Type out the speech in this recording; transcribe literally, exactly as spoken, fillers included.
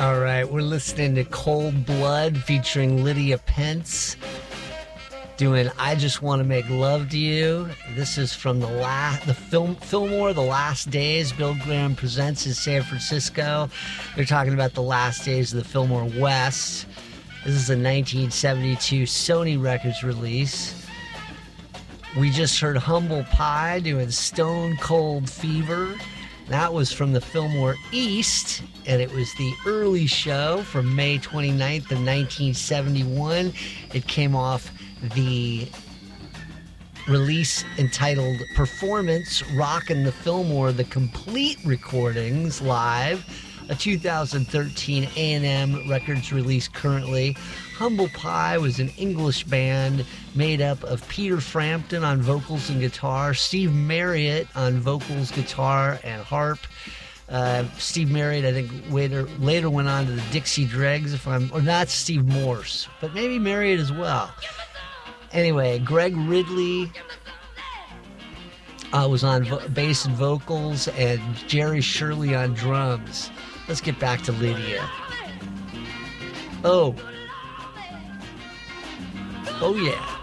All right, we're listening to Cold Blood featuring Lydia Pence doing I Just Want to Make Love to You. This is from the last, the film Fillmore, The Last Days. Bill Graham presents in San Francisco. They're talking about the last days of the Fillmore West. This is a nineteen seventy-two Sony Records release. We just heard Humble Pie doing Stone Cold Fever. That was from the Fillmore East, and it was the early show from May twenty-ninth of nineteen seventy-one. It came off the release entitled Performance, Rockin' the Fillmore, the complete recordings live, a two thousand thirteen A and M Records release currently. Humble Pie was an English band made up of Peter Frampton on vocals and guitar, Steve Marriott on vocals, guitar, and harp. Uh, Steve Marriott, I think, later later went on to the Dixie Dregs, if I'm, or not Steve Morse, but maybe Marriott as well. Anyway, Greg Ridley uh, was on vo- bass and vocals, and Jerry Shirley on drums. Let's get back to Lydia. Oh. Oh, yeah.